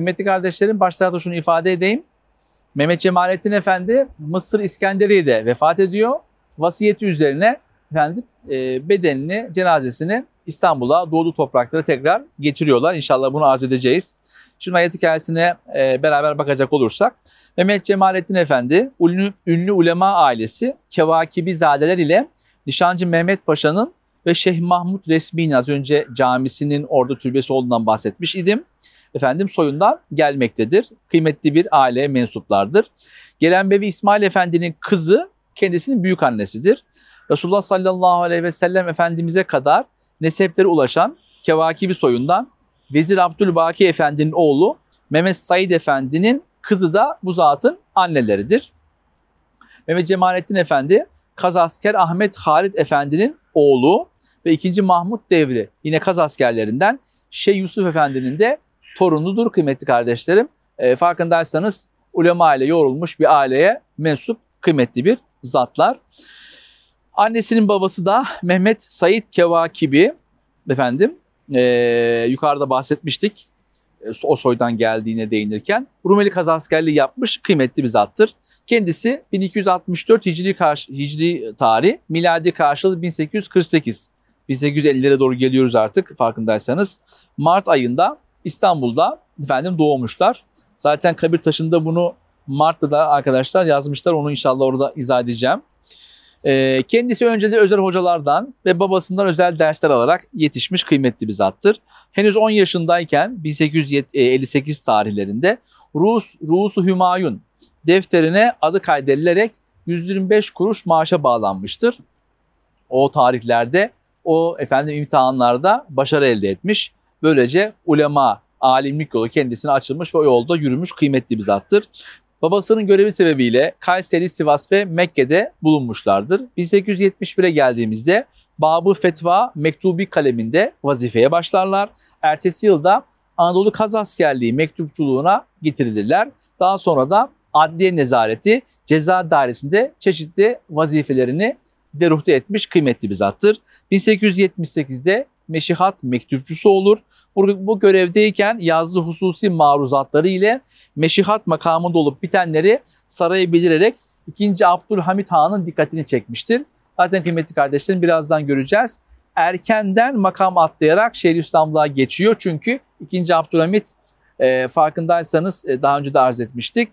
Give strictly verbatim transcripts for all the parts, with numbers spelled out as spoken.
Kıymetli kardeşlerim, başta şunu ifade edeyim. Mehmet Cemalettin Efendi Mısır İskenderiye'de vefat ediyor. Vasiyeti üzerine efendim e, bedenini, cenazesini İstanbul'a, doğduğu topraklara tekrar getiriyorlar. İnşallah bunu arz edeceğiz. Şimdi hayat hikayesine e, beraber bakacak olursak, Mehmet Cemalettin Efendi ünlü, ünlü ulema ailesi Kevakibizadeler ile Nişancı Mehmet Paşa'nın ve Şeyh Mahmud Resmi'nin az önce camisinin orada türbesi olduğundan bahsetmiş idim. Efendim soyundan gelmektedir. Kıymetli bir aileye mensuplardır. Gelenbevi İsmail Efendi'nin kızı kendisinin büyük annesidir. Resulullah sallallahu aleyhi ve sellem Efendimiz'e kadar nesepleri ulaşan Kevakibi soyundan Vezir Abdülbaki Efendi'nin oğlu Mehmet Said Efendi'nin kızı da bu zatın anneleridir. Mehmet Cemalettin Efendi Kazasker Ahmet Halid Efendi'nin oğlu ve ikinci Mahmut devri yine Kaz askerlerinden Şeyh Yusuf Efendi'nin de torunudur kıymetli kardeşlerim. E, farkındaysanız ulema ile yoğrulmuş bir aileye mensup kıymetli bir zatlar. Annesinin babası da Mehmet Said Kevakibi efendim. E, yukarıda bahsetmiştik. E, o soydan geldiğine değinirken Rumeli kazaskerliği yapmış kıymetli bir zattır. Kendisi bin iki yüz altmış dört Hicri, karşı, Hicri tarih, miladi karşılığı bin sekiz yüz kırk sekiz. bin sekiz yüz ellilere doğru geliyoruz artık farkındaysanız. Mart ayında İstanbul'da efendim doğmuşlar. Zaten kabir taşında bunu Mart'ta da arkadaşlar yazmışlar. Onu inşallah orada izah edeceğim. Ee, kendisi önce de özel hocalardan ve babasından özel dersler alarak yetişmiş kıymetli bir zattır. Henüz on yaşındayken bin sekiz yüz elli sekiz tarihlerinde Rus, Rusu Hümayun defterine adı kaydedilerek yüz yirmi beş kuruş maaşa bağlanmıştır. O tarihlerde o efendim imtihanlarda başarı elde etmiş. Böylece ulema, alimlik yolu kendisine açılmış ve o yolda yürümüş kıymetli bir zattır. Babasının görevi sebebiyle Kayseri, Sivas ve Mekke'de bulunmuşlardır. bin sekiz yüz yetmiş bire geldiğimizde Bab-ı Fetva Mektubi kaleminde vazifeye başlarlar. Ertesi yılda Anadolu Kazaskerliği mektupçuluğuna getirilirler. Daha sonra da Adliye Nezareti Ceza Dairesi'nde çeşitli vazifelerini deruhte etmiş kıymetli bir zattır. bin sekiz yüz yetmiş sekizde meşihat mektupçusu olur. Bu, bu görevdeyken yazdığı hususi maruzatları ile meşihat makamında olup bitenleri saraya bildirerek ikinci. Abdülhamit Han'ın dikkatini çekmiştir. Zaten kıymetli kardeşlerim birazdan göreceğiz. Erkenden makam atlayarak Şeyhülislamlığa geçiyor. Çünkü ikinci. Abdülhamit e, farkındaysanız e, daha önce de arz etmiştik.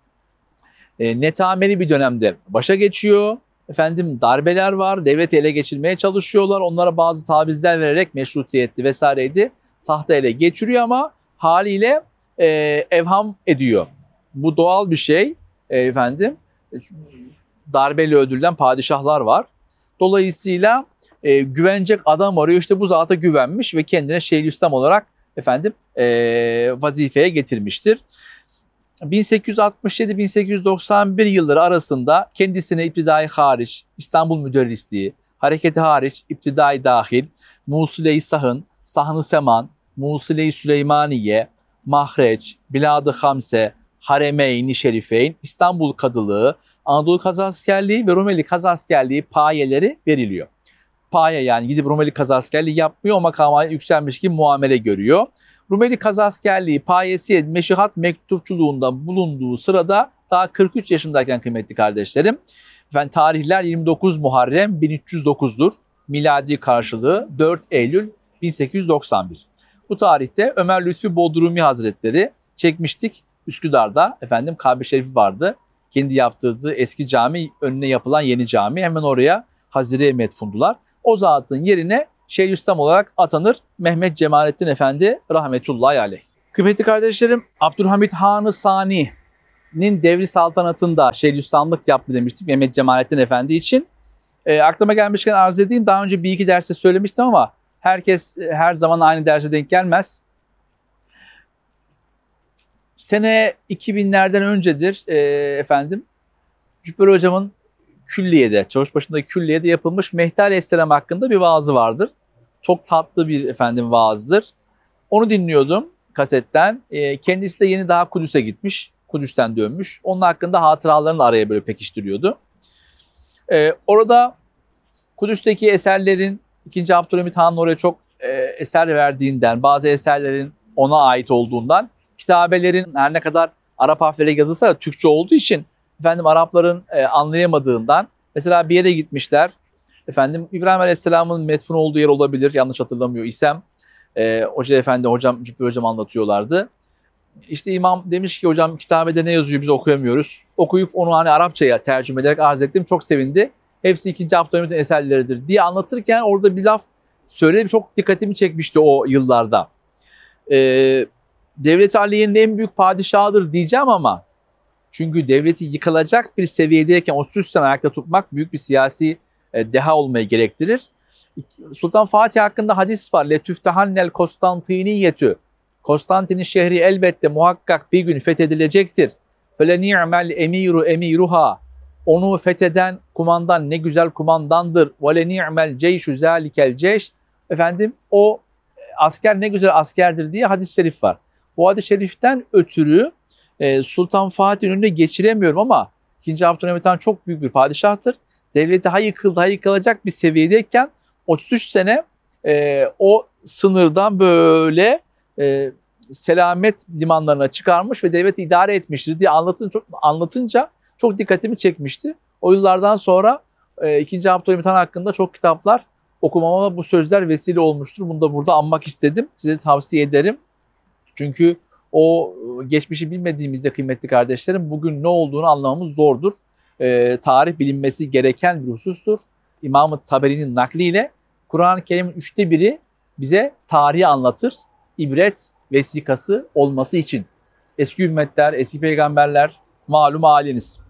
E, netameli bir dönemde başa geçiyor. Efendim darbeler var, devleti ele geçirmeye çalışıyorlar. Onlara bazı tavizler vererek meşrutiyetli vesaireydi. Tahta ele geçiriyor ama haliyle e, evham ediyor. Bu doğal bir şey e, efendim. Darbeyle öldürülen padişahlar var. Dolayısıyla e, güvenecek adam arıyor. İşte bu zata güvenmiş ve kendine Şeyhülislam olarak efendim e, vazifeye getirmiştir. bin sekiz yüz altmış yedi bin sekiz yüz doksan bir yılları arasında kendisine İptidai hariç, İstanbul Müderrisliği, Hareketi hariç, İptidai dahil, Musile-i Sahın, Sahn-ı Seman, Musile-i Süleymaniye, Mahreç, Bilad-ı Hamse, Haremeyn-i Şerifeyn, İstanbul Kadılığı, Anadolu Kazaskerliği ve Rumeli Kazaskerliği payeleri veriliyor. Paye yani gidip Rumeli Kazaskerliği yapmıyor, o makama yükselmiş gibi muamele görüyor. Rumeli Kazaskerliği payesi meşihat mektupçuluğunda bulunduğu sırada daha kırk üç yaşındayken kıymetli kardeşlerim. Efendim, tarihler yirmi dokuz Muharrem bin üç yüz dokuz'dur. Miladi karşılığı dört Eylül bin sekiz yüz doksan bir. Bu tarihte Ömer Lütfi Bodrumi Hazretleri çekmiştik. Üsküdar'da efendim Kabe-i Şerifi vardı. Kendi yaptırdığı eski cami önüne yapılan yeni cami. Hemen oraya Hazire metfundular. O zatın yerine Şeyhülislam olarak atanır Mehmet Cemalettin Efendi rahmetullahi aleyh. Kıymetli kardeşlerim, Abdülhamit Han-ı Sani'nin devri saltanatında Şeyhülislamlık yaptı demiştik Mehmet Cemalettin Efendi için. E, aklıma gelmişken arz edeyim. Daha önce bir iki derste söylemiştim ama herkes her zaman aynı derse denk gelmez. Sene iki binlerden öncedir e, efendim Cübbeli Hocam'ın külliyede, Çavuşbaşı'ndaki külliyede yapılmış Mehdi Esselam hakkında bir vaazı vardır. Çok tatlı bir efendim vaazdır. Onu dinliyordum kasetten. E, kendisi de yeni daha Kudüs'e gitmiş. Kudüs'ten dönmüş. Onun hakkında hatıralarını araya böyle pekiştiriyordu. E, orada Kudüs'teki eserlerin ikinci. Abdülhamit Han'ın oraya çok e, eser verdiğinden, bazı eserlerin ona ait olduğundan kitabelerin her ne kadar Arap harfleriyle yazılsa da Türkçe olduğu için efendim Arapların e, anlayamadığından mesela bir yere gitmişler. Efendim İbrahim Aleyhisselam'ın metfun olduğu yer olabilir yanlış hatırlamıyor isem. E, Hoca Efendi hocam Cübbeli hocam anlatıyorlardı. İşte imam demiş ki hocam kitabede ne yazıyor biz okuyamıyoruz. Okuyup onu hani Arapçaya tercüme ederek arz ettim. Çok sevindi. Hepsi ikinci Abdülhamit'in eserleridir diye anlatırken orada bir laf söyledi. Çok dikkatimi çekmişti o yıllarda. Ee, Devlet-i Aliye'nin en büyük padişahıdır diyeceğim ama çünkü devleti yıkılacak bir seviyedeyken otuz üç sene ayakta tutmak büyük bir siyasi e, deha olmayı gerektirir. Sultan Fatih hakkında hadis var. Letüftehannel Konstantiniyetü. Konstantin'in şehri elbette muhakkak bir gün fethedilecektir. Fele ni'mel emiru emiruha. Onu fetheden kumandan ne güzel kumandandır. Ve le ni'mel ceyşu zalikel ceyş. Efendim o asker ne güzel askerdir diye hadis-i şerif var. Bu hadis-i şeriften ötürü e, Sultan Fatih'in önüne geçiremiyorum ama ikinci. Abdülhamit Han çok büyük bir padişahtır. Devleti ha yıkıldı ha yıkılacak bir seviyedeyken otuz üç sene e, o sınırdan böyle e, selamet limanlarına çıkarmış ve devleti idare etmiştir diye anlatın, çok, anlatınca çok dikkatimi çekmişti. O yıllardan sonra e, ikinci. Abdülhamit Han hakkında çok kitaplar okumama bu sözler vesile olmuştur. Bunu da burada anmak istedim. Size tavsiye ederim. Çünkü o geçmişi bilmediğimizde kıymetli kardeşlerim bugün ne olduğunu anlamamız zordur. E, tarih bilinmesi gereken bir husustur. İmam-ı Taberi'nin nakliyle Kur'an-ı Kerim'in üçte biri bize tarihi anlatır. İbret vesikası olması için. Eski ümmetler, eski peygamberler malum haliniz.